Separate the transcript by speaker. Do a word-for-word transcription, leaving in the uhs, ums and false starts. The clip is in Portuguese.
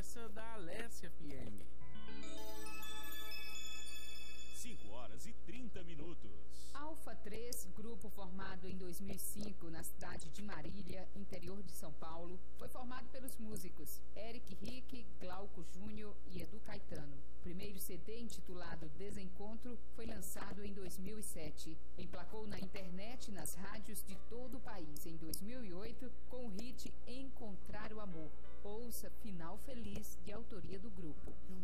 Speaker 1: essa da Alessia F M.
Speaker 2: cinco horas e trinta minutos.
Speaker 3: Alfa três, grupo formado em dois mil e cinco na cidade de Marília, interior de São Paulo, foi formado pelos músicos Eric Rick, Glauco Júnior e Edu Caetano. O primeiro C D, intitulado Desencontro, foi lançado em dois mil e sete. Emplacou na internet e nas rádios de todo o país em dois mil e oito com o hit Encontrar o Amor. Ouça Final Feliz, de autoria do grupo.
Speaker 1: Eu